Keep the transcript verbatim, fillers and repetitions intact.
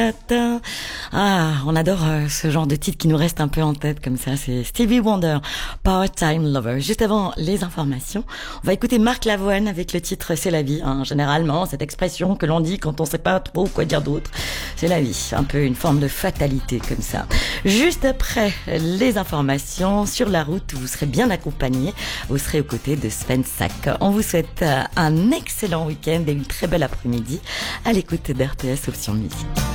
Ah, on adore euh, ce genre de titre qui nous reste un peu en tête comme ça. C'est Stevie Wonder, Part-Time Lover. Juste avant les informations, on va écouter Marc Lavoine avec le titre C'est la vie. Hein. Généralement, cette expression que l'on dit quand on sait pas trop quoi dire d'autre, c'est la vie. Un peu une forme de fatalité comme ça. Juste après les informations, sur la route, vous serez bien accompagné. Vous serez aux côtés de Sven Sack. On vous souhaite un excellent week-end et une très belle après-midi à l'écoute d'R T S Option Musique.